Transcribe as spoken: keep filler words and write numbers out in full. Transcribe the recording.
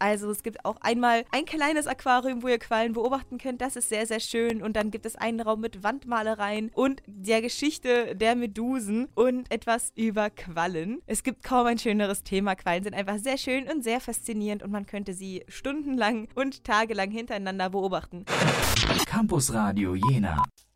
Also es gibt auch einmal ein kleines Aquarium, wo ihr Quallen beobachten könnt. Das ist sehr, sehr schön. Und dann gibt es einen Raum mit Wandmalereien und der Geschichte der Medusen und etwas über Quallen. Es gibt kaum ein schöneres Thema. Quallen sind einfach sehr schön und sehr faszinierend und man könnte sie stundenlang und tagelang hintereinander beobachten. Campus Radio Jena.